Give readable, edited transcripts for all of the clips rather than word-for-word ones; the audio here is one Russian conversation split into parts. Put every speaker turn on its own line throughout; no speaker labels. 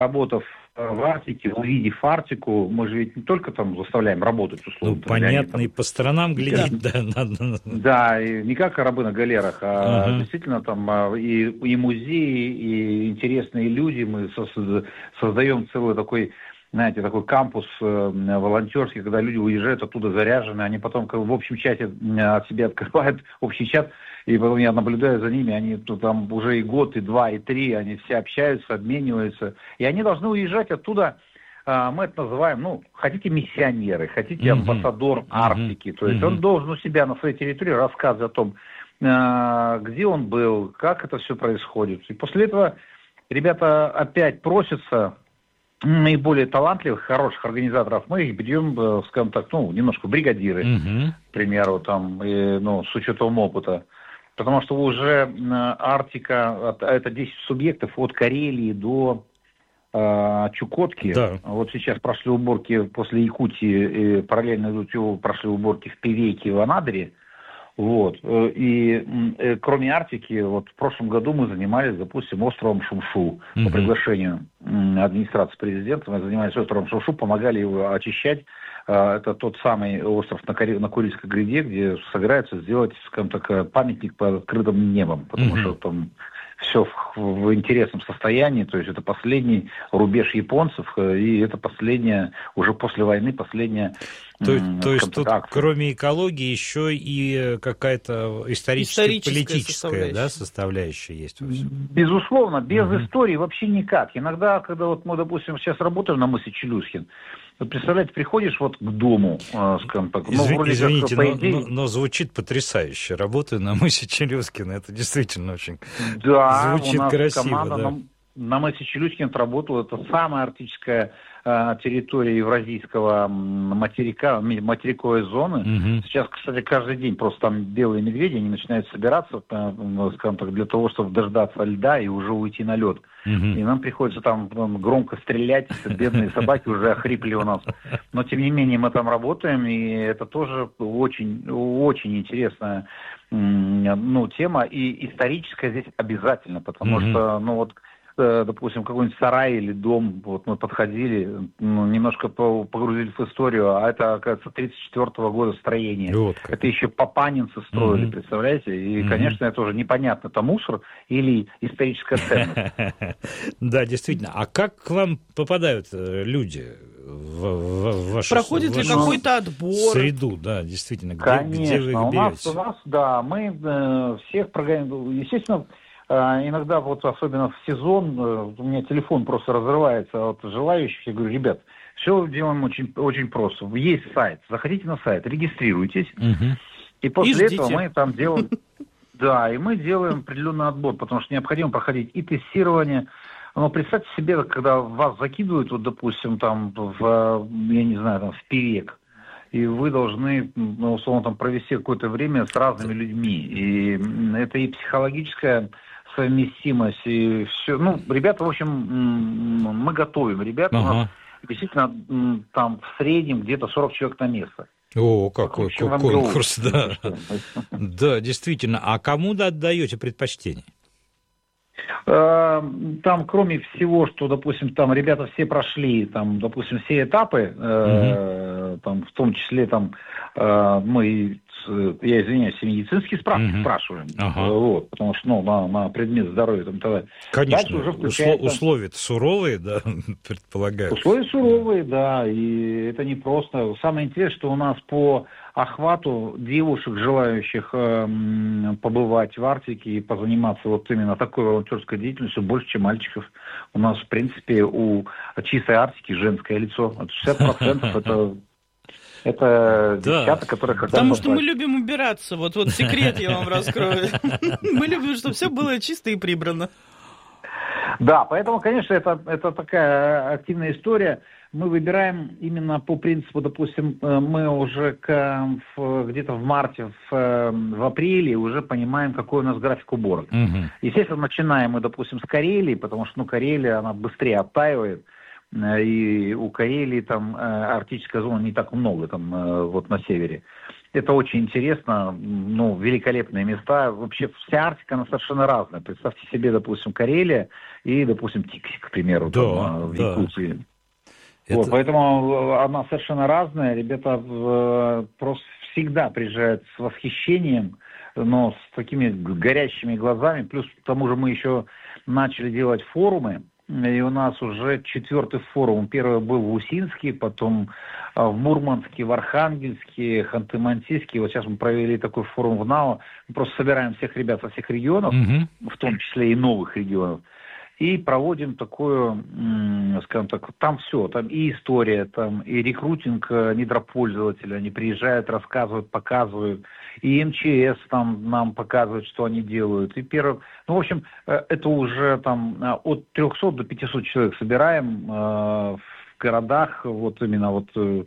работав в Арктике, увидев Арктику, мы же ведь не только там заставляем работать, условно.
Ну, понятно, и по сторонам глядеть, да.
Да, и не как рабы на галерах, а действительно там и музеи, и интересные люди. Мы создаем целый такой, знаете, такой кампус волонтерский, когда люди уезжают оттуда заряжены, они потом в общем чате от себя открывают общий чат, и потом я наблюдаю за ними, они там уже и год, и два, и три, они все общаются, обмениваются, и они должны уезжать оттуда. Мы это называем, хотите миссионеры, хотите амбассадор Арктики, то есть он должен у себя на своей территории рассказывать о том, где он был, как это все происходит. И после этого ребята опять просятся, наиболее талантливых, хороших организаторов, мы их берем, скажем так, немножко в бригадиры, к примеру, там, с учетом опыта. Потому что уже Арктика, это 10 субъектов от Карелии до Чукотки. Да. Вот сейчас прошли уборки после Якутии, параллельно идут, прошли уборки в Певеке и в Анадыре. Вот. И кроме Арктики, вот в прошлом году мы занимались, допустим, островом Шумшу. По приглашению администрации президента мы занимались островом Шумшу, помогали его очищать. Это тот самый остров на Курильской гряде, где собираются сделать, скажем так, памятник под открытым небом, потому что там все в интересном состоянии, то есть это последний рубеж японцев, и это последняя, уже после войны, последняя...
То есть тут, кроме экологии, еще и какая-то историческая составляющая есть во всем.
Безусловно, без истории вообще никак. Иногда, когда вот мы, допустим, сейчас работаем на мысе Челюскин, вот представляете, приходишь вот к дому, скажем так...
Извините, но звучит потрясающе. Работаю на мысе Челюскина, это действительно очень звучит красиво.
На мысе Челюскин отработала, это самая арктическая территория евразийского материка, материковой зоны. Сейчас, кстати, каждый день просто там белые медведи, они начинают собираться, скажем так, для того, чтобы дождаться льда и уже уйти на лед. И нам приходится там громко стрелять, бедные собаки уже охрипли у нас. Но, тем не менее, мы там работаем, и это тоже очень, очень интересная тема, и историческая здесь обязательно, потому что, допустим, какой-нибудь сарай или дом, вот мы подходили, немножко погрузились в историю, а это, оказывается, 1934 года строения. Это еще папанинцы строили, представляете? И, конечно, это уже непонятно, это мусор или историческая ценность.
Да, действительно. А как к вам попадают люди в вашу
Проходит ли какой-то отбор?
Среду, да, действительно.
Конечно.
Где вы их берете?
У нас, да, мы всех программируем. Естественно, иногда вот особенно в сезон у меня телефон просто разрывается от желающих. Я говорю, ребят, все делаем очень, очень просто. Есть сайт, заходите на сайт, регистрируйтесь. И после этого мы там делаем... Да, и мы делаем определенный отбор, потому что необходимо проходить и тестирование. Но представьте себе, когда вас закидывают, вот, допустим, там, в Певек, и вы должны, условно, там, провести какое-то время с разными людьми. И это и психологическая совместимость, и все. Ребята, в общем, мы готовим. Ребята у нас действительно там в среднем где-то 40 человек на место.
О, какой конкурс, да. Да, действительно. А кому отдаете предпочтение?
Там, кроме всего, что, допустим, там ребята все прошли, там, допустим, все этапы, там, в том числе, там, мы, я извиняюсь, медицинские справки спрашиваем, вот, потому что, на предмет здоровья, там, тогда.
Конечно, уже условия суровые, да, предполагаю.
Условия суровые, да, и это не просто. Самое интересное, что у нас по охвату девушек, желающих побывать в Арктике и позаниматься вот именно такой волонтерской деятельностью, больше, чем мальчиков. У нас, в принципе, у чистой Арктики женское лицо. 60% это девчата, которые когда-то...
Потому что мы любим убираться. Вот секрет я вам раскрою. Мы любим, чтобы все было чисто и прибрано.
Да, поэтому, конечно, это такая активная история. Мы выбираем именно по принципу, допустим, мы уже где-то в марте, в апреле уже понимаем, какой у нас график уборок. Естественно, начинаем мы, допустим, с Карелии, потому что, Карелия, она быстрее оттаивает. И у Карелии там арктическая зона не так много, там вот на севере. Это очень интересно, ну, великолепные места. Вообще вся Арктика, она совершенно разная. Представьте себе, допустим, Карелия и, допустим, Тикси, к примеру, в Якутии. Это... Вот, поэтому она совершенно разная. Ребята просто всегда приезжают с восхищением, но с такими горящими глазами. Плюс к тому же мы еще начали делать форумы. И у нас уже 4-й форум. Первый был в Усинске, потом в Мурманске, в Архангельске, Ханты-Мансийске. Вот сейчас мы провели такой форум в НАО. Мы просто собираем всех ребят со всех регионов, в том числе и новых регионов. И проводим такую, скажем так, там все, там и история, там и рекрутинг недропользователя, они приезжают, рассказывают, показывают, и МЧС там нам показывает, что они делают. И в общем, это уже там от 300 до 500 человек собираем в городах, вот именно вот,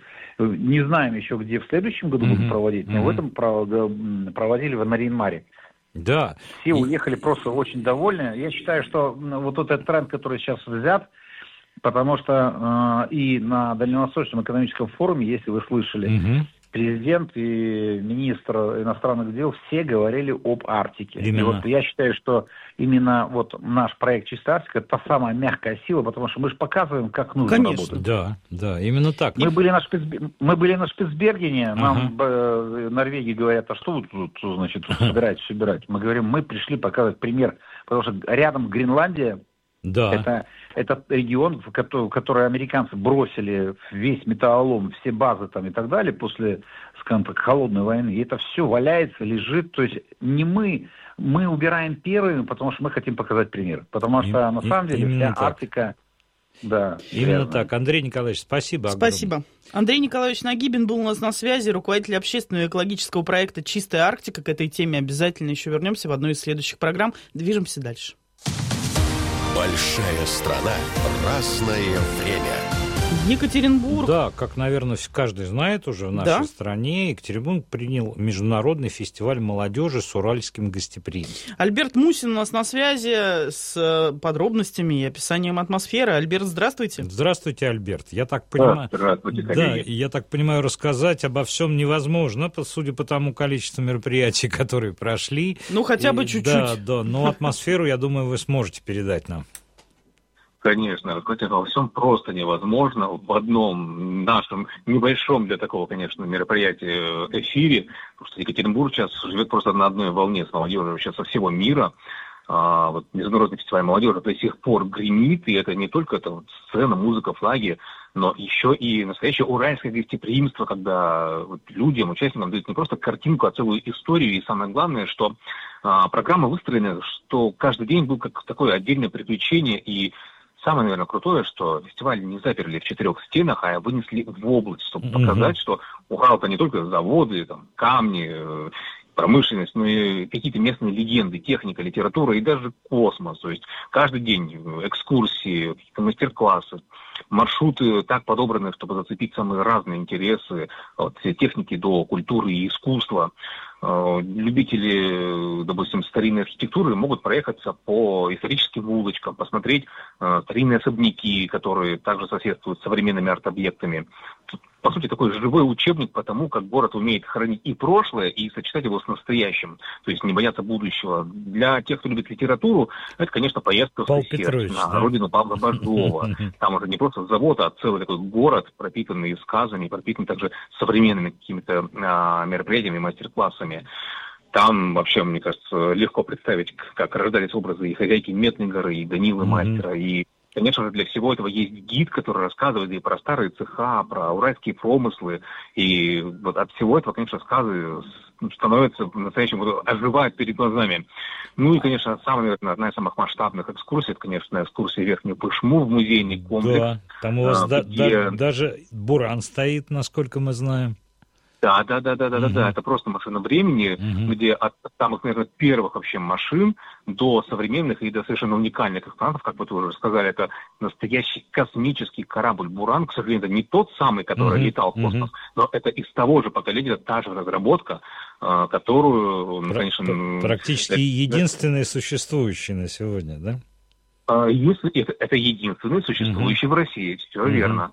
не знаем еще, где в следующем году будем проводить, но в этом проводили в Нарьян-Маре.
Да.
Все уехали просто очень довольны. Я считаю, что вот этот тренд, который сейчас взят, потому что и на Дальневосточном экономическом форуме, если вы слышали, президент и министр иностранных дел все говорили об Арктике.
Именно.
И вот я считаю, что именно вот наш проект «Чистая Арктика» — это та самая мягкая сила, потому что мы же показываем, как нужно работать.
Да, именно так.
Мы были на Шпицбергене, нам Норвегии говорят, а что вы тут, значит, собираетесь собирать? Мы говорим, мы пришли показывать пример, потому что рядом Гренландия.
Да.
Это регион, в который американцы бросили весь металлолом, все базы там и так далее после, скажем так, холодной войны. И это все валяется, лежит. То есть не мы убираем первыми, потому что мы хотим показать пример. Потому что на самом деле вся Арктика... Да,
именно
верно.
так. Андрей Николаевич, спасибо огромное.
Спасибо. Андрей Николаевич Нагибин был у нас на связи, руководитель общественного экологического проекта «Чистая Арктика». К этой теме обязательно еще вернемся в одной из следующих программ. Движемся дальше.
Большая страна, разное время.
Екатеринбург.
Да, как, наверное, каждый знает уже в нашей стране, Екатеринбург принял международный фестиваль молодежи с уральским гостеприимством.
Альберт Мусин у нас на связи с подробностями и описанием атмосферы. Альберт, здравствуйте.
Здравствуйте, Альберт. Я так понимаю,
здравствуйте, коллеги.
Да, я так понимаю, рассказать обо всем невозможно, судя по тому количеству мероприятий, которые прошли.
Ну, хотя бы чуть-чуть.
Да, но атмосферу, я думаю, вы сможете передать нам.
Конечно, рассказать во всем просто невозможно. В одном нашем небольшом для такого, конечно, мероприятия эфире, потому что Екатеринбург сейчас живет просто на одной волне с молодежью вообще со всего мира. Вот Международный фестиваль молодежи до сих пор гремит, и это не только сцена, музыка, флаги, но еще и настоящее уральское гостеприимство, когда людям, участникам дают не просто картинку, а целую историю. И самое главное, что программа выстроена, что каждый день был как такое отдельное приключение. И самое, наверное, крутое, что фестиваль не заперли в 4 стенах, а вынесли в область, чтобы показать, что Урал — это не только заводы, камни, промышленность, но и какие-то местные легенды, техника, литература и даже космос. То есть каждый день экскурсии, какие-то мастер-классы, маршруты так подобраны, чтобы зацепить самые разные интересы, от техники до культуры и искусства. Любители, допустим, старинной архитектуры могут проехаться по историческим улочкам, посмотреть старинные особняки, которые также соседствуют с современными арт-объектами. По сути, такой живой учебник по тому, как город умеет хранить и прошлое, и сочетать его с настоящим. То есть не бояться будущего. Для тех, кто любит литературу, это, конечно, поездка в Сысерть, на родину Павла Бажова. Там уже не просто завод, а целый такой город, пропитанный сказами, пропитанный также современными какими-то мероприятиями, мастер-классами. Там вообще, мне кажется, легко представить, как рождались образы и хозяйки Медной горы, и Данилы Мастера, и конечно же, для всего этого есть гид, который рассказывает и про старые цеха, про уральские промыслы. И вот от всего этого, конечно, сказы становятся по-настоящему, оживают перед глазами. Ну и, конечно, одна из самых масштабных экскурсий, это, конечно, экскурсия в Верхнюю Пышму в музейный комплекс.
Да, там у вас даже буран стоит, насколько мы знаем.
Да, это просто машина времени, где от самых, наверное, первых вообще машин до современных и до совершенно уникальных экспонатов, как вы тоже сказали, это настоящий космический корабль «Буран». К сожалению, это не тот самый, который летал в космос, но это из того же поколения, та же разработка, которую, конечно...
Практически единственный существующий на сегодня, да?
Это единственный существующий в России, все верно.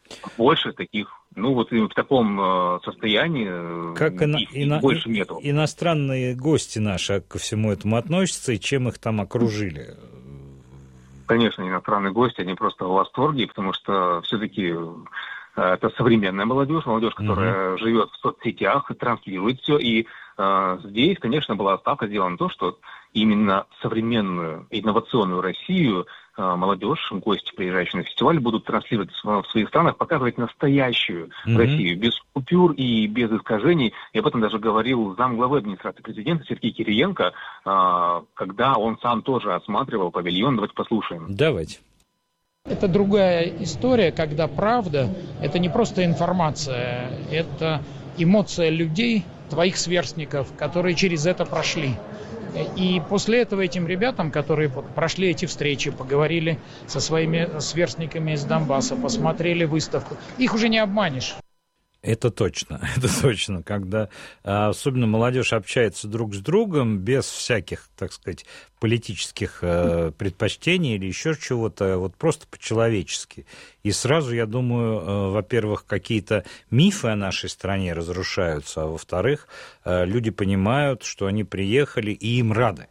больше таких, вот в таком состоянии
как
больше нету.
Иностранные гости наши ко всему этому относятся, и чем их там окружили?
Конечно, иностранные гости, они просто в восторге, потому что все-таки это современная молодежь, которая живет в соцсетях, транслирует все. И здесь, конечно, была ставка сделана на то, что именно современную, инновационную Россию молодежь, гости, приезжающие на фестиваль, будут транслировать в своих странах, показывать настоящую Россию, без купюр и без искажений. И об этом даже говорил замглавы администрации президента Сергей Кириенко, когда он сам тоже осматривал павильон. Давайте послушаем.
Давайте.
Это другая история, когда правда – это не просто информация, это эмоция людей, твоих сверстников, которые через это прошли. И после этого этим ребятам, которые прошли эти встречи, поговорили со своими сверстниками из Донбасса, посмотрели выставку, их уже не обманешь.
Это точно, когда особенно молодежь общается друг с другом без всяких, так сказать, политических предпочтений или еще чего-то, вот просто по-человечески. И сразу, я думаю, во-первых, какие-то мифы о нашей стране разрушаются, а во-вторых, люди понимают, что они приехали и им рады.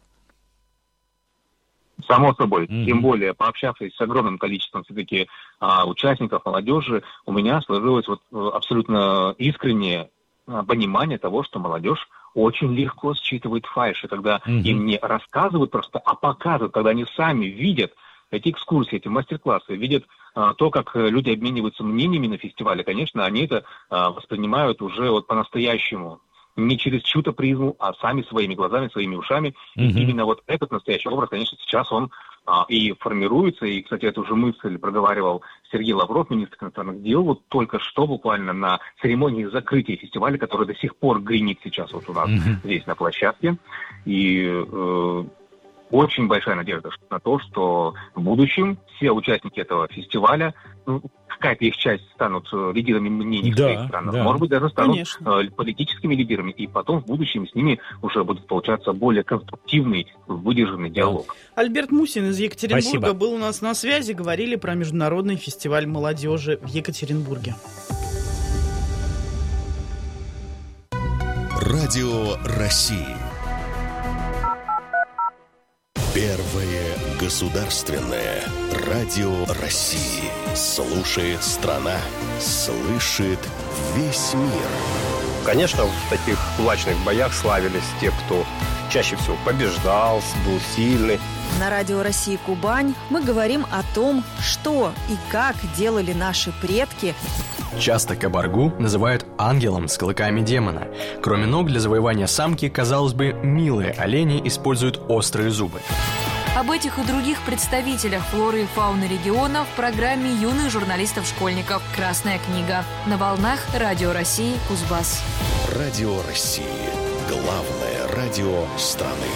Само собой, тем более, пообщавшись с огромным количеством все-таки участников, молодежи, у меня сложилось абсолютно искреннее понимание того, что молодежь очень легко считывает фальши, когда им не рассказывают просто, а показывают, когда они сами видят эти экскурсии, эти мастер-классы, видят то, как люди обмениваются мнениями на фестивале. Конечно, они это воспринимают уже по-настоящему. Не через чью-то призму, а сами своими глазами, своими ушами. И именно этот настоящий образ, конечно, сейчас он и формируется. И, кстати, эту же мысль проговаривал Сергей Лавров, министр иностранных дел, только что буквально на церемонии закрытия фестиваля, который до сих пор гремит сейчас у нас здесь на площадке. И очень большая надежда на то, что в будущем все участники этого фестиваля, какая-то их часть станут лидерами мнений в своих странах, может быть, даже станут политическими лидерами, и потом в будущем с ними уже будет получаться более конструктивный, выдержанный диалог.
Альберт Мусин из Екатеринбурга был у нас на связи, говорили про Международный фестиваль молодежи в Екатеринбурге.
Радио России. Первое государственное радио России. Слушает страна, слышит весь мир.
Конечно, в таких кулачных боях славились те, кто чаще всего побеждал, был сильный.
На радио России Кубань мы говорим о том, что и как делали наши предки.
Часто кабаргу называют ангелом с клыками демона. Кроме ног, для завоевания самки, казалось бы, милые олени используют острые зубы.
Об этих и других представителях флоры и фауны региона в программе юных журналистов-школьников «Красная книга» на волнах Радио России Кузбасс.
Радио России. Главное радио страны.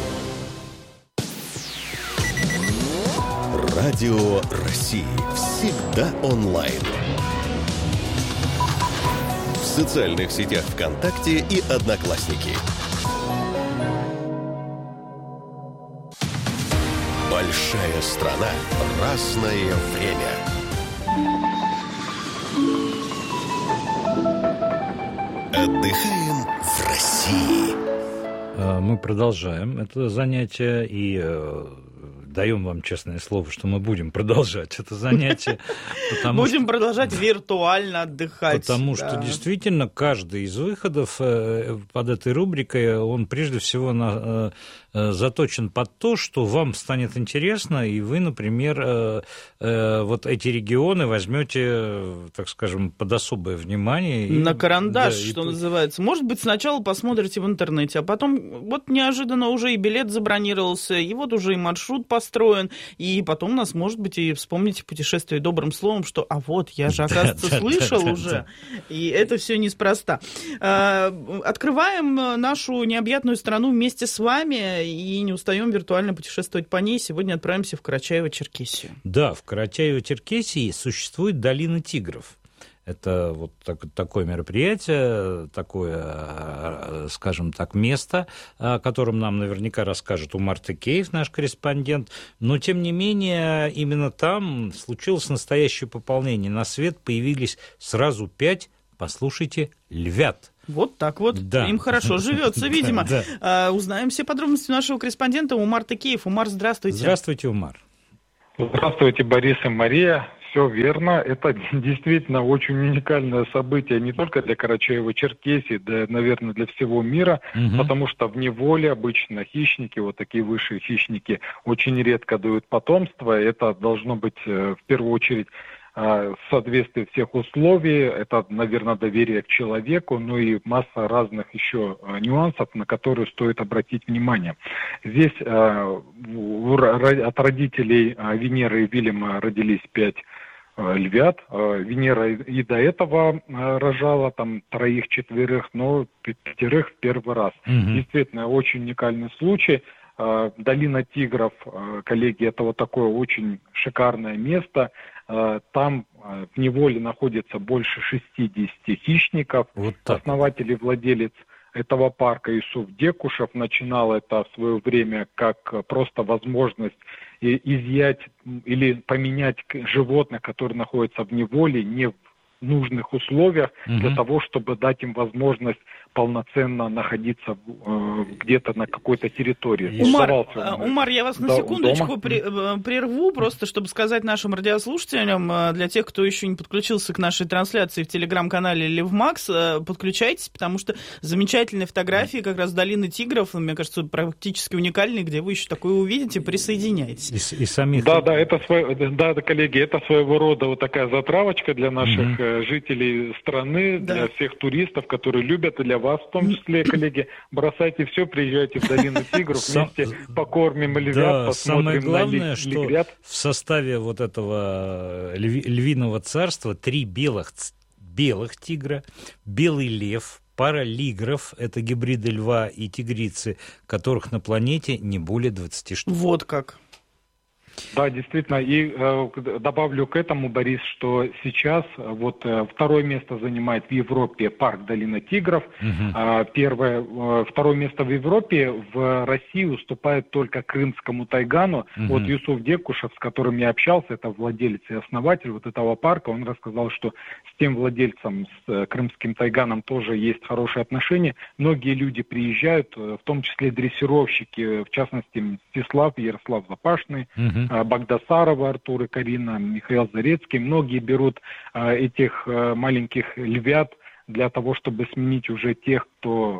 Радио России. Всегда онлайн. В социальных сетях ВКонтакте и Одноклассники. Большая страна. Разное время. Отдыхаем в России.
Мы продолжаем это занятие и даем вам честное слово, что мы будем продолжать это занятие.
Будем продолжать виртуально отдыхать.
Потому что действительно каждый из выходов под этой рубрикой, он прежде всего заточен под то, что вам станет интересно, и вы, например, вот эти регионы возьмете, так скажем, под особое внимание.
На карандаш, что называется. Может быть, сначала посмотрите в интернете, а потом вот неожиданно уже и билет забронировался, и вот уже и маршрут построен, и потом нас, может быть, и вспомните путешествие добрым словом, что «а вот, я же, оказывается, слышал уже». И это все неспроста. Открываем нашу необъятную страну вместе с вами и не устаем виртуально путешествовать по ней. Сегодня отправимся в Карачаево-Черкесию.
Да, в Карачаево-Черкесии существует долина тигров. Это вот такое мероприятие, такое, скажем так, место, о котором нам наверняка расскажет Умар Текеев, наш корреспондент. Но, тем не менее, именно там случилось настоящее пополнение. На свет появились сразу 5, послушайте, львят.
Вот так вот. Да. Им хорошо живется, видимо. Узнаем все подробности нашего корреспондента Умар Текеев. Умар, здравствуйте.
Здравствуйте, Умар.
Здравствуйте, Борис и Мария. Все верно. Это действительно очень уникальное событие не только для Карачаево-Черкесии, да, наверное, для всего мира, потому что в неволе обычно хищники, вот такие высшие хищники, очень редко дают потомство. Это должно быть в первую очередь соответствие всех условий, это, наверное, доверие к человеку, ну и масса разных еще нюансов, на которые стоит обратить внимание. Здесь от родителей Венеры и Вильяма родились 5 львят. Венера и до этого рожала там 3-4, но 5 в первый раз. Действительно, очень уникальный случай. Долина Тигров, коллеги, это вот такое очень шикарное место. Там в неволе находится больше 60 хищников. Вот основатель и владелец этого парка Юсуф Декушев начинал это в свое время как просто возможность изъять или поменять животных, которые находятся в неволе, не в нужных условиях, для того, чтобы дать им возможность полноценно находиться где-то на какой-то территории.
Умар, я вас на секундочку прерву, просто чтобы сказать нашим радиослушателям, для тех, кто еще не подключился к нашей трансляции в телеграм-канале Левмакс, подключайтесь, потому что замечательные фотографии как раз долины Тигров, мне кажется, практически уникальные, где вы еще такое увидите, присоединяйтесь.
И самих... Да, коллеги, это своего рода вот такая затравочка для наших жителей страны, для всех туристов, которые любят, и для вас в том числе, коллеги. Бросайте все, приезжайте в долину Тигров, вместе покормим львят, посмотрим
самое главное,
на
что в составе вот этого львиного царства 3 белых тигра, белый лев, пара лигров, это гибриды льва и тигрицы, которых на планете не более 20 штук.
Вот как.
Да, действительно. И добавлю к этому, Борис, что сейчас вот второе место занимает в Европе парк Долина Тигров. Второе место в Европе в России уступает только Крымскому тайгану. Вот Юсуф Декушев, с которым я общался, это владелец и основатель вот этого парка, он рассказал, что с тем владельцем, с Крымским тайганом тоже есть хорошие отношения. Многие люди приезжают, в том числе дрессировщики, в частности, Мстислав, Ярослав Запашный, Багдасарова, Артур и Карина, Михаил Зарецкий. Многие берут этих маленьких львят для того, чтобы сменить уже тех, кто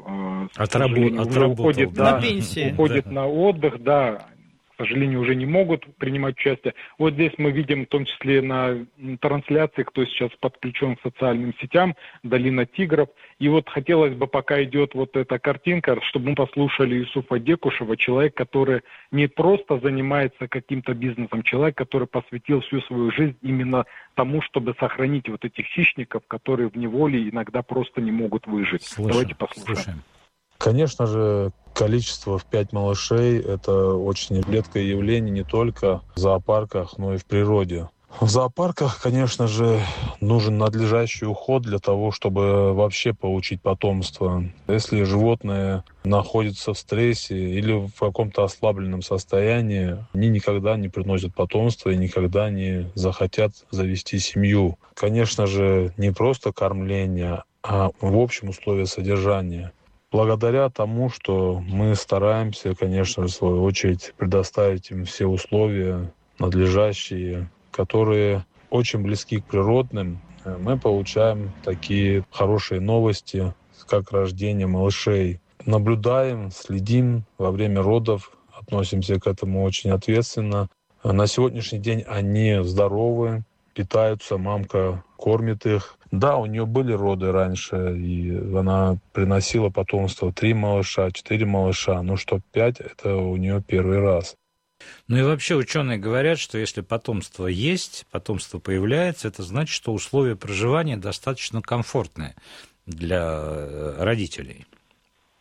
уже уходит на пенсию, уходит на отдых, к сожалению, уже не могут принимать участие. Вот здесь мы видим, в том числе на трансляции, кто сейчас подключен к социальным сетям, Долина Тигров. И вот хотелось бы, пока идет вот эта картинка, чтобы мы послушали Юсуфа Декушева, человек, который не просто занимается каким-то бизнесом, человек, который посвятил всю свою жизнь именно тому, чтобы сохранить вот этих хищников, которые в неволе иногда просто не могут выжить. Давайте послушаем.
Конечно же, количество в 5 малышей – это очень редкое явление не только в зоопарках, но и в природе. В зоопарках, конечно же, нужен надлежащий уход для того, чтобы вообще получить потомство. Если животное находится в стрессе или в каком-то ослабленном состоянии, они никогда не приносят потомство и никогда не захотят завести семью. Конечно же, не просто кормление, а в общем условия содержания. Благодаря тому, что мы стараемся, конечно, в свою очередь, предоставить им все условия надлежащие, которые очень близки к природным, мы получаем такие хорошие новости, как рождение малышей. Наблюдаем, следим во время родов, относимся к этому очень ответственно. На сегодняшний день они здоровы, питаются, мамка кормит их. Да, у нее были роды раньше, и она приносила потомство 3 малыша, 4 малыша, но что 5, это у нее первый раз.
Ну и вообще ученые говорят, что если потомство есть, потомство появляется, это значит, что условия проживания достаточно комфортные для родителей.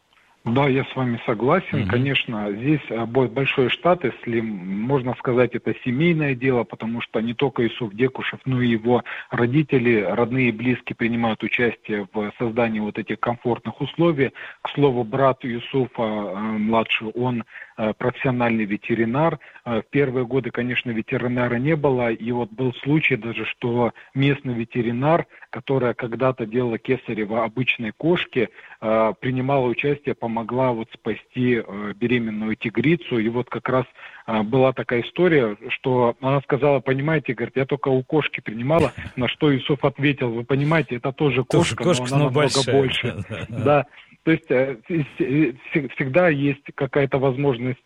Да, я с вами согласен. Конечно, здесь большой штат, если можно сказать, это семейное дело, потому что не только Юсуф Декушев, но и его родители, родные и близкие принимают участие в создании вот этих комфортных условий. К слову, брат Юсуфа, младший, он профессиональный ветеринар. В первые годы, конечно, ветеринара не было, и вот был случай даже, что местный ветеринар, которая когда-то делала кесарево обычной кошке, принимала участие, помогла вот спасти беременную тигрицу. И вот как раз была такая история, что она сказала, понимаете, говорит, я только у кошки принимала, на что Юсуф ответил, вы понимаете, это тоже кошка, но она намного больше. Да. То есть всегда есть какая-то возможность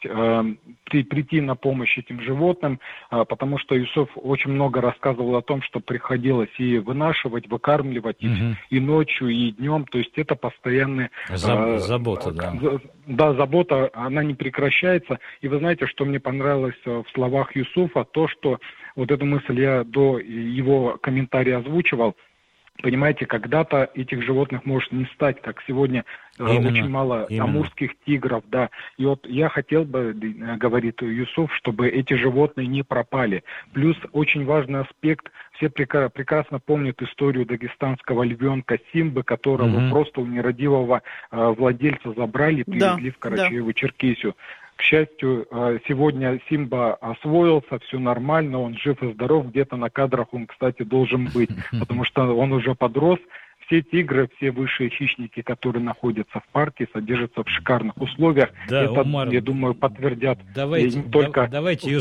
прийти на помощь этим животным, потому что Юсуф очень много рассказывал о том, что приходилось и вынашивать, выкармливать и ночью, и днем. То есть это постоянная
забота, да.
Да, забота, она не прекращается. И вы знаете, что мне понравилось в словах Юсуфа, то, что вот эту мысль я до его комментария озвучивал. Понимаете, когда-то этих животных может не стать, как сегодня очень мало амурских тигров, да. И вот я хотел бы, говорит Юсуф, чтобы эти животные не пропали. Плюс очень важный аспект, все прекрасно помнят историю дагестанского львенка Симбы, которого просто у нерадивого владельца забрали, привезли в Карачаево-Черкесию. К счастью, сегодня Симба освоился, все нормально, он жив и здоров, где-то на кадрах он, кстати, должен быть, потому что он уже подрос. Все тигры, все высшие хищники, которые находятся в парке, содержатся в шикарных условиях.
Да,
это,
Умар,
я думаю, подтвердят
давайте,
не только
давайте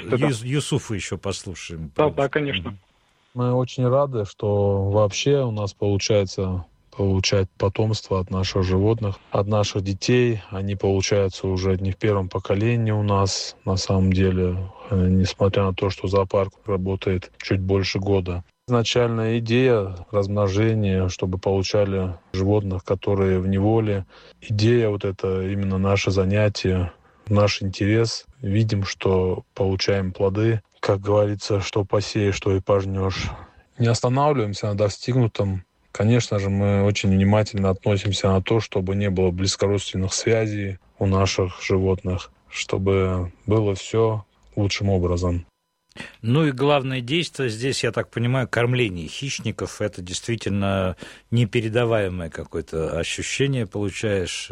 Юсуфа еще послушаем.
Да, конечно.
Мы очень рады, что вообще у нас получается получать потомство от наших животных, от наших детей. Они получаются уже не в первом поколении у нас, на самом деле, несмотря на то, что зоопарк работает чуть больше года. Изначальная идея размножения, чтобы получали животных, которые в неволе. Идея вот это именно наше занятие, наш интерес. Видим, что получаем плоды. Как говорится, что посеешь, что и пожнешь. Не останавливаемся на достигнутом. Конечно же, мы очень внимательно относимся на то, чтобы не было близкородственных связей у наших животных, чтобы было все лучшим образом.
Ну и главное действие здесь, я так понимаю, кормление хищников. Это действительно непередаваемое какое-то ощущение получаешь,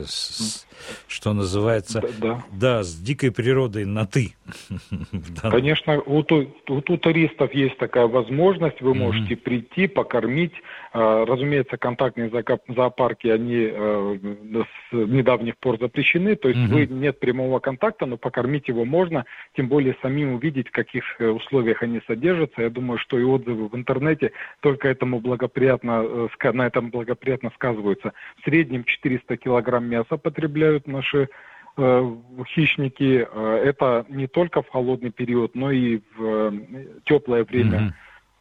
что называется, да, с дикой природой на «ты».
Конечно, у туристов есть такая возможность, вы можете прийти, покормить. Разумеется, контактные зоопарки, они с недавних пор запрещены, то есть нет прямого контакта, но покормить его можно, тем более самим увидеть, в каких условиях они содержатся. Я думаю, что и отзывы в интернете только на этом благоприятно сказываются. В среднем 400 килограмм мяса потребляют наши хищники. Это не только в холодный период, но и в теплое время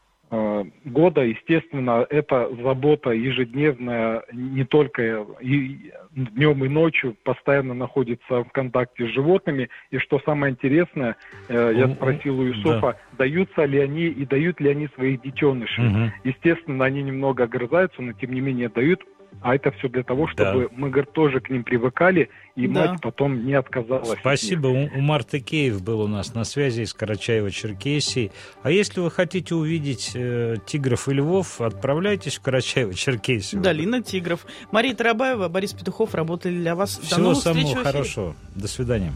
года. Естественно, это забота ежедневная, не только и днем и ночью, постоянно находится в контакте с животными. И что самое интересное, я спросил у Юсуфа, даются ли они и дают ли они своих детенышей. Естественно, они немного огрызаются, но тем не менее дают. А это все для того, чтобы мы, говорит, тоже к ним привыкали, и мать потом не отказалась.
Спасибо. Умар Текеев был у нас на связи из Карачаево-Черкесии. А если вы хотите увидеть тигров и львов, отправляйтесь в Карачаево-Черкесию.
Долина тигров. Мария Тарабаева, Борис Петухов работали для вас.
Всего самого хорошего. До свидания.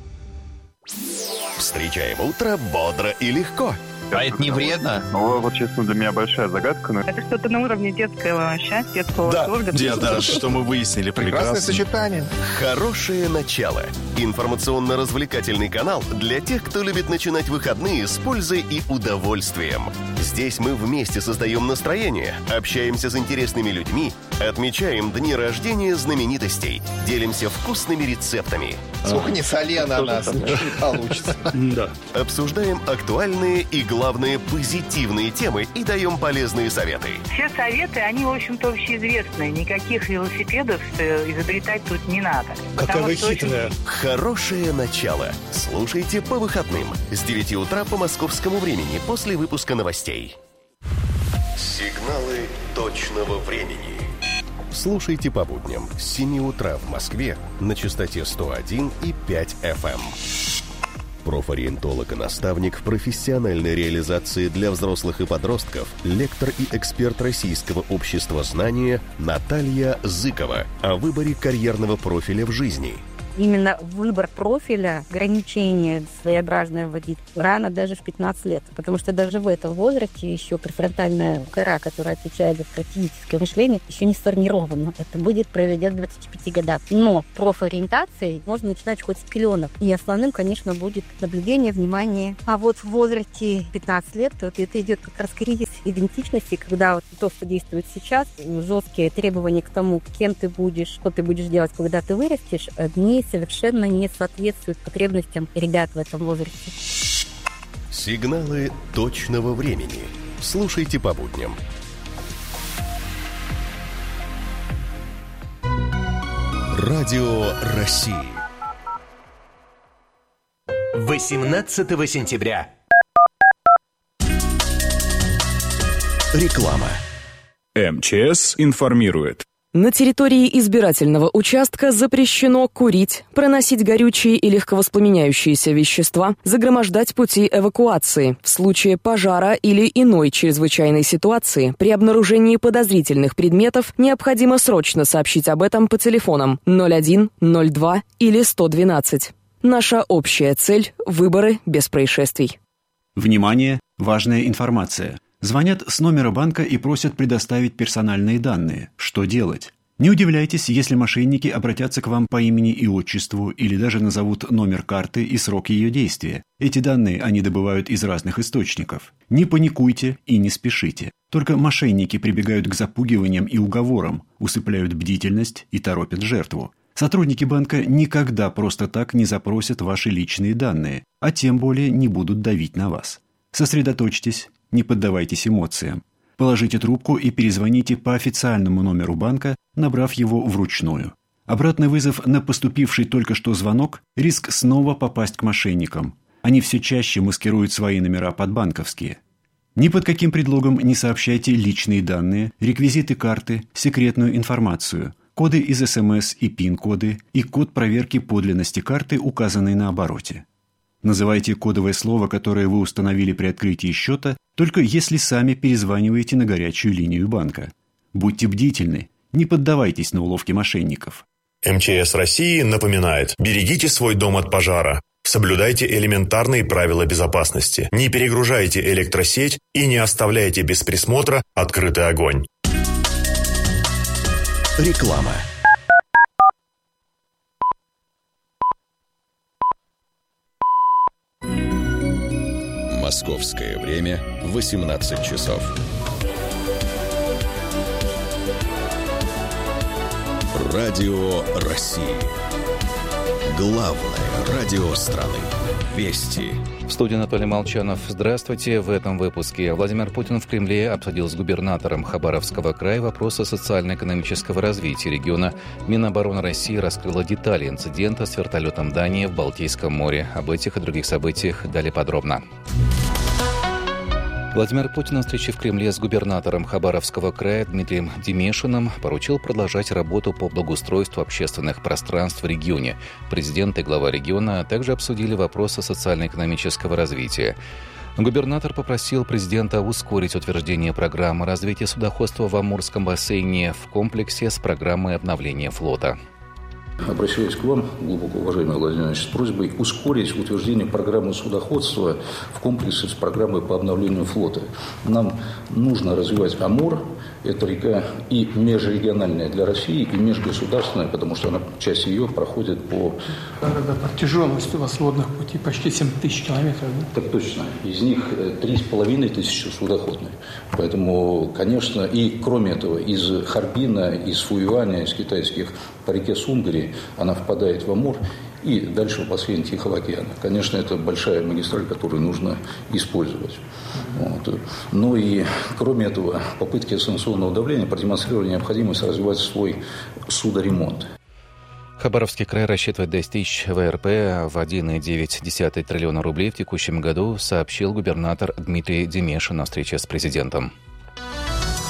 Встречаем утро бодро и легко.
А это не вредно?
Ну, вот, честно, для меня большая загадка. Но...
Это что-то на уровне детского счастья, детского восторга.
Да, что мы выяснили.
Прекрасное сочетание. Хорошее начало. Информационно-развлекательный канал для тех, кто любит начинать выходные с пользой и удовольствием. Здесь мы вместе создаем настроение, общаемся с интересными людьми, отмечаем дни рождения знаменитостей, делимся вкусными рецептами.
Сколько не соли ананас, не получится.
Обсуждаем актуальные и, главное, позитивные темы и даем полезные советы.
Все советы, они, в общем-то, общеизвестные. Никаких велосипедов изобретать тут не надо.
Какая вы хитрая.
Очень... Хорошее начало. Слушайте по выходным с 9 утра по московскому времени после выпуска новостей. Сигналы точного времени. Слушайте по будням с 7 утра в Москве на частоте 101,5 FM. Профориентолог и наставник в профессиональной реализации для взрослых и подростков, лектор и эксперт Российского общества знания Наталья Зыкова о выборе карьерного профиля в жизни.
Именно выбор профиля, ограничения своеобразное вводить рано даже в 15 лет. Потому что даже в этом возрасте еще префронтальная кора, которая отвечает за стратегическое мышление, еще не сформирована. Это будет произойдет в 25 годах. Но профориентацией можно начинать хоть с пеленок. И основным, конечно, будет наблюдение, внимание. А вот в возрасте 15 лет вот это идет как раз кризис идентичности, когда вот то, что действует сейчас, жесткие требования к тому, кем ты будешь, что ты будешь делать, когда ты вырастешь, они совершенно не соответствуют потребностям ребят в этом возрасте.
Сигналы точного времени. Слушайте по будням. Радио России.
18 сентября.
Реклама.
МЧС информирует.
На территории избирательного участка запрещено курить, проносить горючие и легковоспламеняющиеся вещества, загромождать пути эвакуации. В случае пожара или иной чрезвычайной ситуации при обнаружении подозрительных предметов необходимо срочно сообщить об этом по телефонам 01, 02 или 112. Наша общая цель – выборы без происшествий.
Внимание! Важная информация. Звонят с номера банка и просят предоставить персональные данные. Что делать? Не удивляйтесь, если мошенники обратятся к вам по имени и отчеству или даже назовут номер карты и срок ее действия. Эти данные они добывают из разных источников. Не паникуйте и не спешите. Только мошенники прибегают к запугиваниям и уговорам, усыпляют бдительность и торопят жертву. Сотрудники банка никогда просто так не запросят ваши личные данные, а тем более не будут давить на вас. Сосредоточьтесь. Не поддавайтесь эмоциям. Положите трубку и перезвоните по официальному номеру банка, набрав его вручную. Обратный вызов на поступивший только что звонок – риск снова попасть к мошенникам. Они все чаще маскируют свои номера под банковские. Ни под каким предлогом не сообщайте личные данные, реквизиты карты, секретную информацию, коды из СМС и ПИН-коды и код проверки подлинности карты, указанный на обороте. Называйте кодовое слово, которое вы установили при открытии счета, только если сами перезваниваете на горячую линию банка. Будьте бдительны, не поддавайтесь на уловки мошенников.
МЧС России напоминает: берегите свой дом от пожара. Соблюдайте элементарные правила безопасности. Не перегружайте электросеть и не оставляйте без присмотра открытый огонь.
Реклама. Московское время 18 часов. Радио России. Главное радио страны. Вести.
В студии Анатолий Молчанов. Здравствуйте. В этом выпуске Владимир Путин в Кремле обсудил с губернатором Хабаровского края вопросы социально-экономического развития региона. Минобороны России раскрыла детали инцидента с вертолетом Дании в Балтийском море. Об этих и других событиях далее подробно. Владимир Путин на встрече в Кремле с губернатором Хабаровского края Дмитрием Демешиным поручил продолжать работу по благоустройству общественных пространств в регионе. Президент и глава региона также обсудили вопросы социально-экономического развития. Губернатор попросил президента ускорить утверждение программы развития судоходства в Амурском бассейне в комплексе с программой обновления флота.
Обращаюсь к вам, глубоко уважаемый Владимир Ильич, с просьбой ускорить утверждение программы судоходства в комплексе с программой по обновлению флота. Нам нужно развивать Амур. Это река и межрегиональная для России, и межгосударственная, потому что часть ее проходит по...
Протяженность у вас водных путей почти 7 тысяч километров. Да?
Так точно. Из них 3,5 тысячи судоходные. Поэтому, конечно, и кроме этого, из Харбина, из Фуюаня, из китайских по реке Сунгари, она впадает в Амур и дальше в бассейн Тихого океана. Конечно, это большая магистраль, которую нужно использовать. Вот. Ну и кроме этого, попытки санкционного давления продемонстрировали необходимость развивать свой судоремонт.
Хабаровский край рассчитывает достичь ВРП в 1,9 триллиона рублей в текущем году, сообщил губернатор Дмитрий Демешин на встрече с президентом.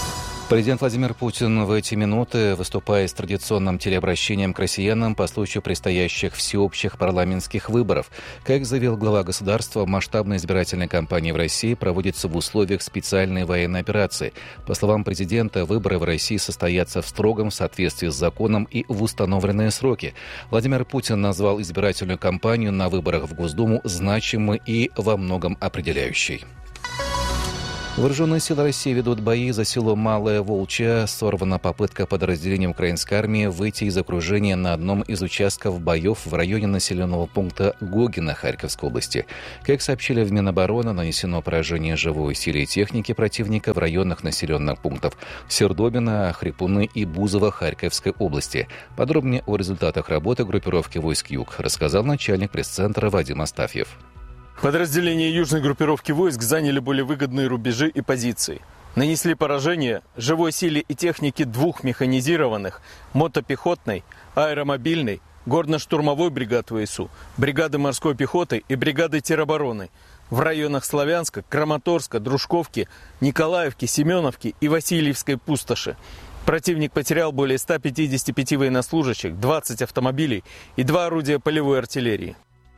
Президент Владимир Путин в эти минуты выступает с традиционным телеобращением к россиянам по случаю предстоящих всеобщих парламентских выборов. Как заявил глава государства, масштабная избирательная кампания в России проводится в условиях специальной военной операции. По словам президента, выборы в России состоятся в строгом соответствии с законом и в установленные сроки. Владимир Путин назвал избирательную кампанию на выборах в Госдуму значимой и во многом определяющей. Вооруженные силы России ведут бои за село Малая Волчья. Сорвана попытка подразделения украинской армии выйти из окружения на одном из участков боев в районе населенного пункта Гогино Харьковской области. Как сообщили в Минобороны, нанесено поражение живой силе и техники противника в районах населенных пунктов Сердобино, Хрипуны и Бузово Харьковской области. Подробнее о результатах работы группировки войск «Юг» рассказал начальник пресс-центра Вадим Астафьев.
Подразделения южной группировки войск заняли более выгодные рубежи и позиции. Нанесли поражение живой силе и технике двух механизированных, мотопехотной, аэромобильной, горно-штурмовой бригад ВСУ, бригады морской пехоты и бригады теробороны в районах Славянска, Краматорска, Дружковки, Николаевки, Семеновки и Васильевской пустоши. Противник потерял более 155 военнослужащих, 20 автомобилей и 2 орудия полевой артиллерии.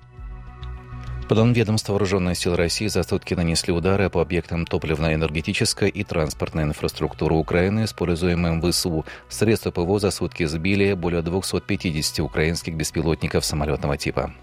По данным ведомства, вооруженные силы России за сутки нанесли удары по объектам топливно-энергетической и транспортной инфраструктуры Украины, используемым ВСУ. Средства ПВО за сутки сбили более 250 украинских беспилотников самолетного типа.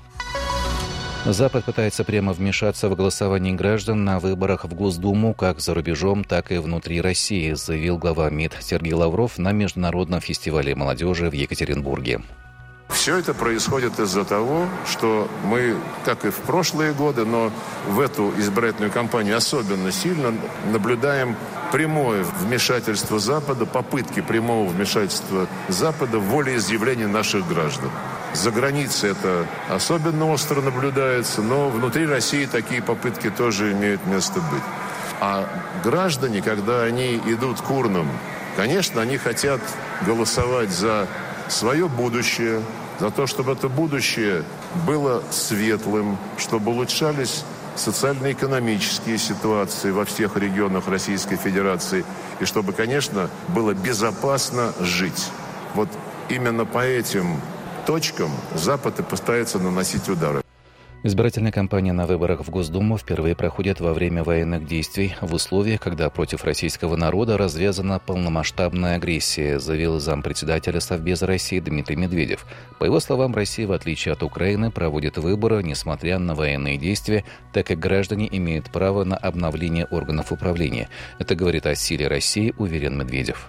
Запад пытается прямо вмешаться в голосование граждан на выборах в Госдуму как за рубежом, так и внутри России, заявил глава МИД Сергей Лавров на Международном фестивале молодежи в Екатеринбурге.
Все это происходит из-за того, что мы, как и в прошлые годы, но в эту избирательную кампанию особенно сильно наблюдаем прямое вмешательство Запада, попытки прямого вмешательства Запада в волеизъявление наших граждан. За границей это особенно остро наблюдается, но внутри России такие попытки тоже имеют место быть. А граждане, когда они идут к урнам, конечно, они хотят голосовать за свое будущее, за то, чтобы это будущее было светлым, чтобы улучшались социально-экономические ситуации во всех регионах Российской Федерации и чтобы, конечно, было безопасно жить. Вот именно по этим точкам Запад и пытается наносить удары.
Избирательная кампания на выборах в Госдуму впервые проходит во время военных действий в условиях, когда против российского народа развязана полномасштабная агрессия, заявил зампредседателя Совбеза России Дмитрий Медведев. По его словам, Россия, в отличие от Украины, проводит выборы, несмотря на военные действия, так как граждане имеют право на обновление органов управления. Это говорит о силе России, уверен Медведев.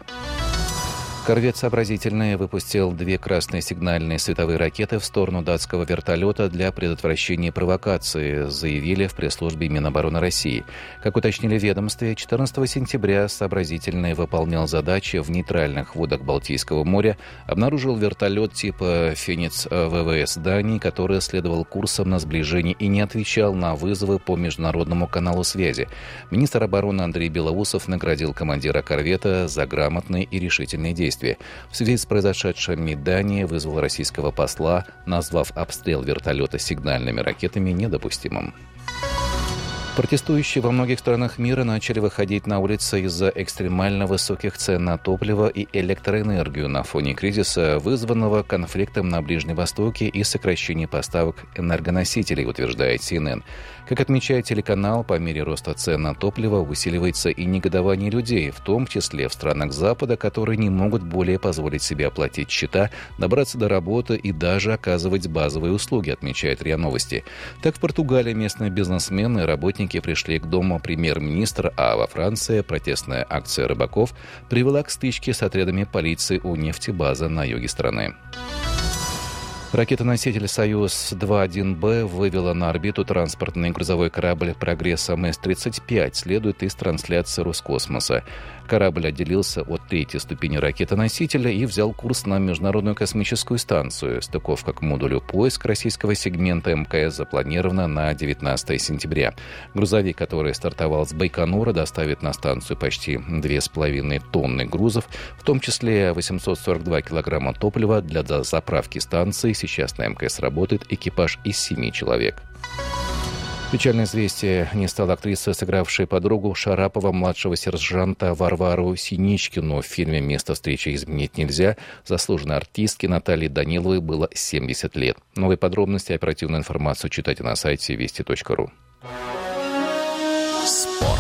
Корвет «Сообразительный» выпустил 2 красные сигнальные световые ракеты в сторону датского вертолета для предотвращения провокации, заявили в пресс-службе Минобороны России. Как уточнили в ведомстве, 14 сентября «Сообразительный» выполнял задачи в нейтральных водах Балтийского моря, обнаружил вертолет типа «Феникс» ВВС Дании, который следовал курсом на сближение и не отвечал на вызовы по международному каналу связи. Министр обороны Андрей Белоусов наградил командира корвета за грамотные и решительные действия. В связи с произошедшим МИД Дании вызвал российского посла, назвав обстрел вертолета сигнальными ракетами недопустимым. Протестующие во многих странах мира начали выходить на улицы из-за экстремально высоких цен на топливо и электроэнергию на фоне кризиса, вызванного конфликтом на Ближнем Востоке и сокращением поставок энергоносителей, утверждает CNN. Как отмечает телеканал, по мере роста цен на топливо усиливается и негодование людей, в том числе в странах Запада, которые не могут более позволить себе оплатить счета, добраться до работы и даже оказывать базовые услуги, отмечает РИА Новости. Так, в Португалии местные бизнесмены и работники пришли к дому премьер-министра, а во Франции протестная акция рыбаков привела к стычке с отрядами полиции у нефтебазы на юге страны. Ракетоноситель «Союз-2-1Б» вывела на орбиту транспортный грузовой корабль «Прогресс МС-35», следует из трансляции Роскосмоса. Корабль отделился от 3-й ступени ракетоносителя и взял курс на Международную космическую станцию. Стыковка к модулю «Поиск» российского сегмента МКС запланирована на 19 сентября. Грузовик, который стартовал с Байконура, доставит на станцию почти 2,5 тонны грузов, в том числе 842 килограмма топлива для заправки станции. Сейчас на МКС работает экипаж из 7 человек. Печальное известие не стала актриса, сыгравшая подругу Шарапова, младшего сержанта Варвару Синичкину в фильме «Место встречи изменить нельзя». Заслуженной артистке Наталье Даниловой было 70 лет. Новые подробности и оперативную информацию читайте на сайте вести.ру.
Спорт.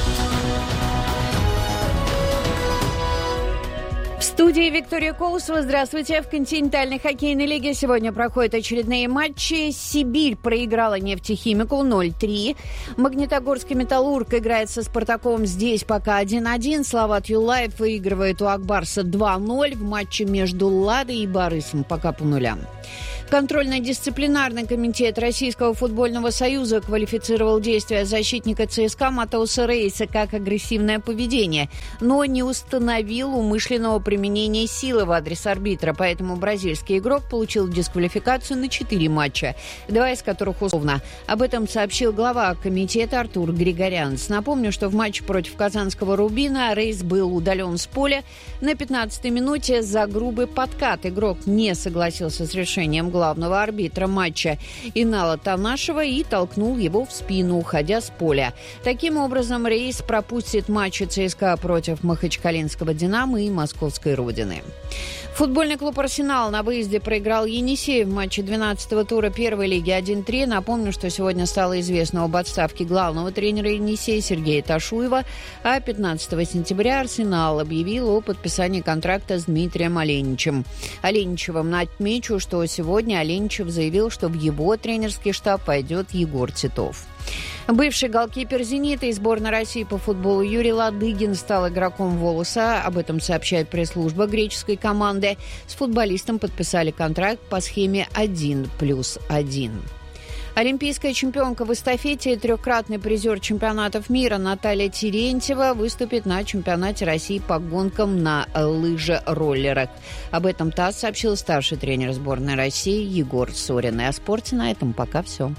В студии Виктория Колосова. Здравствуйте. В континентальной хоккейной лиге сегодня проходят очередные матчи. Сибирь проиграла «Нефтехимику» 0-3. Магнитогорский «Металлург» играет со «Спартаком». Здесь пока 1-1. Словат Юлаев выигрывает у «Акбарса» 2-0. В матче между «Ладой» и «Борисом» пока по нулям. Контрольно-дисциплинарный комитет Российского футбольного союза квалифицировал действия защитника ЦСКА Матеуса Рейса как агрессивное поведение, но не установил умышленного применения силы в адрес арбитра, поэтому бразильский игрок получил дисквалификацию на 4 матча, 2 из которых условно. Об этом сообщил глава комитета Артур Григорянц. Напомню, что в матче против казанского «Рубина» Рейс был удален с поля на 15-й минуте за грубый подкат. Игрок не согласился с решением главного арбитра матча Инала Танашева и толкнул его в спину, уходя с поля. Таким образом, Рейс пропустит матчи ЦСКА против Махачкалинского «Динамо» и Московской «Родины». Футбольный клуб «Арсенал» на выезде проиграл Енисей в матче 12-го тура первой лиги 1-3. Напомню, что сегодня стало известно об отставке главного тренера Енисея Сергея Ташуева, а 15 сентября «Арсенал» объявил о подписании контракта с Дмитрием Оленичевым. Отмечу, что сегодня Оленичев заявил, что в его тренерский штаб пойдет Егор Титов. Бывший голкипер «Зенита» и сборной России по футболу Юрий Ладыгин стал игроком «Волоса». Об этом сообщает пресс-служба греческой команды. С футболистом подписали контракт по схеме 1+1. Олимпийская чемпионка в эстафете и трехкратный призер чемпионатов мира Наталья Терентьева выступит на чемпионате России по гонкам на лыжероллерах. Об этом ТАСС сообщил старший тренер сборной России Егор Сорин. И о спорте на этом пока все.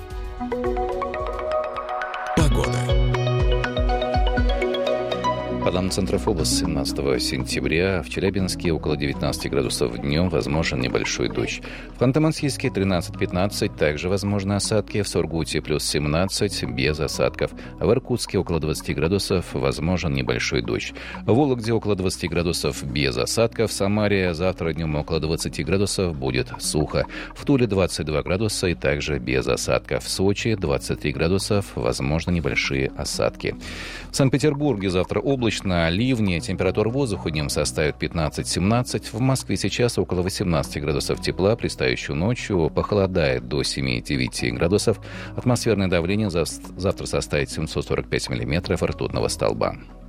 Погода.
По данным Центра ФОБОС, 17 сентября в Челябинске около 19 градусов днем возможен небольшой дождь. В Ханты-Мансийске 13-15, также возможны осадки. В Сургуте плюс 17, без осадков. В Иркутске около 20 градусов, возможен небольшой дождь. В Вологде около 20 градусов, без осадков. В Самаре завтра днем около 20 градусов, будет сухо. В Туле 22 градуса и также без осадков. В Сочи 23 градусов, возможно небольшие осадки. В Санкт-Петербурге завтра облачно. Ливни, температура воздуха днем составит 15-17. В Москве сейчас около 18 градусов тепла. Предстоящую ночью похолодает до 7-9 градусов. Атмосферное давление завтра составит 745 миллиметров ртутного столба.